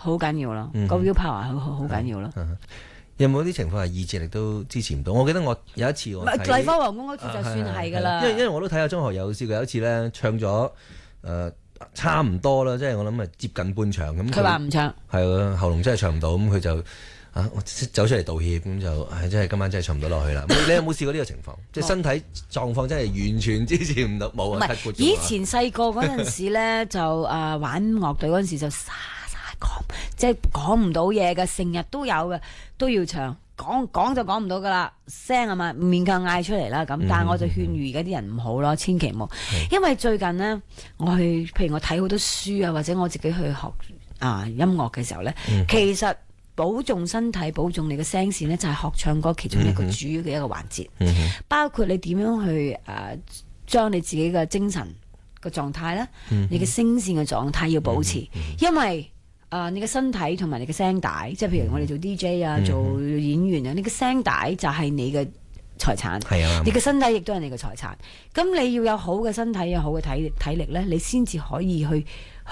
好緊要咯，個 willpower 好緊要咯。 有冇啲情況係意志力都支持唔到？我記得我有一次我睇麗花皇宮嗰次就算係㗎啦。 因為我都睇下中學有試過有一次咧唱咗差唔多啦，即係我諗係接近半場咁。佢話唔唱，係啊，喉嚨真係唱唔到，咁佢就走出嚟道歉，咁就真係今晚真係唱唔到落去啦。你有冇試過呢個情況？即係身體狀況真係完全支持唔到，冇啊！ 以前細個嗰陣時咧就玩樂隊嗰陣時就即係講唔到嘢嘅，成日都有嘅，都要唱。講就講唔到噶啦，聲啊嘛，勉強嗌出嚟啦咁。但係我就勸喻而家啲人唔好咯，千祈唔好。因為最近呢，譬如我睇好多書啊，或者我自己去學音樂嘅時候呢，其實保重身體、保重你嘅聲線呢，就係學唱歌其中一個主要嘅一個環節。包括你點樣去將你自己嘅精神嘅狀態啦，你嘅聲線嘅狀態要保持，因為你嘅身體同埋你嘅聲帶，即係譬如我哋做 DJ 啊、做演員啊，你嘅聲帶就係你嘅財產，你嘅身體亦都係你嘅財產。咁你要有好嘅身體，有好嘅體力咧，你先至可以去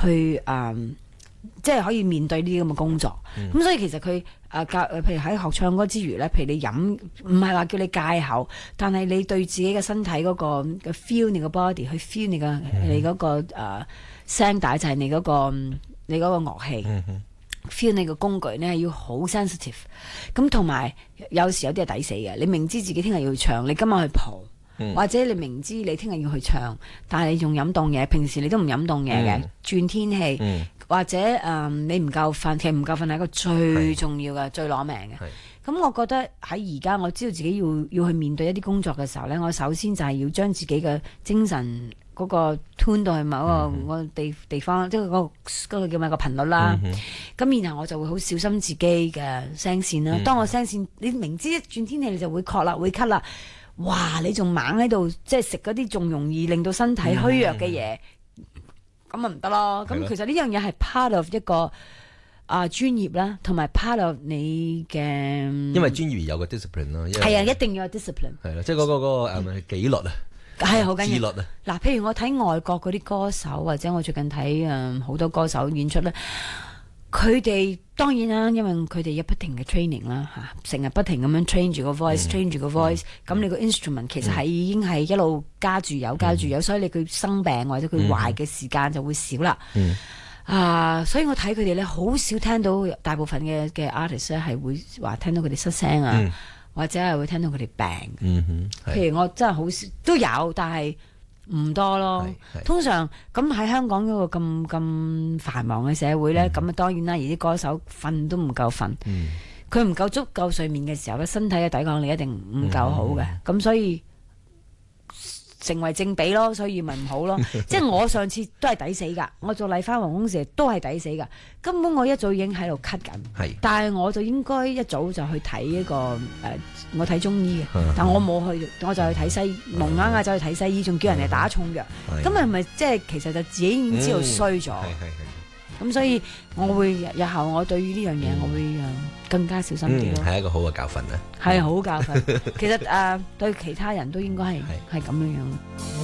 即係可以面對呢啲咁嘅工作。咁所以其實佢譬如喺學唱歌之餘咧，譬如你飲，唔係話叫你戒口，但係你對自己嘅身體嗰個 feel 你個 body 去 feel 你嗰個聲帶就係你嗰個樂器，feel 你個工具呢要好 sensitive， 咁同埋有時有啲係抵死嘅，你明知自己聽日要唱，你今晚去蒲，或者你明知你聽日要去唱，但係你仲飲凍嘢，平時你都唔飲凍嘢嘅，轉天氣，或者你唔夠瞓，其實唔夠瞓係一個最重要嘅、最攞命嘅。咁我覺得喺而家我知道自己要去面對一啲工作嘅時候呢，我首先就係要將自己嘅精神嗰個 tune 到去某一個地方，即係嗰個叫咩個頻率啦。咁然後我就會好小心自己嘅聲線啦。當我聲線你明知一轉天氣你就會咳啦，會咳啦，哇！你仲猛喺度即係食嗰啲仲容易令到身體虛弱嘅嘢，咁咪唔得咯。咁其實呢樣嘢係 part of 一個專業啦，同埋 part of 你嘅， 因為專業有個 discipline 咯。 係啊，一定要有 discipline。係啦， 即係嗰個紀律啊。 係好緊要。 自律啊！ 嗱，譬如我睇外國嗰啲歌手，或者我最近睇好多歌手演出咧，佢哋當然啦，因為佢哋有不停嘅 training 啦嚇，成日不停咁樣 train 住個 voice，train 住個 voice，咁你個 instrument 其實係已經係一路加住油，所以你佢生病或者佢壞嘅時間就會少啦。所以我睇佢哋咧，好少聽到大部分嘅 artist 咧係會話聽到佢哋失聲啊。或者係會聽到佢哋病，譬如我真係好少都有，但係唔多咯。通常咁喺香港嗰個咁繁忙嘅社會咧，咁當然啦，而啲歌手瞓都唔夠瞓，佢唔夠足夠睡眠嘅時候咧，身體嘅抵抗力一定唔夠好嘅，咁所以成為正比咯，所以咪唔好咯。即係我上次都係抵死㗎，我做麗花皇宮時都係抵死㗎。根本我一早已經喺度咳緊，但係我就應該一早就去睇一個我睇中醫嘅，但我冇去，我就去睇西醫，蒙啱啱走去睇西醫，仲叫人哋打重藥。咁係咪即係其實就自己已經知道衰咗？咁所以我會日後我對於呢樣嘢我會更加小心啲咯。 係一個好嘅教訓啊！ 係好教訓。其實對其他人都應該係咁樣樣。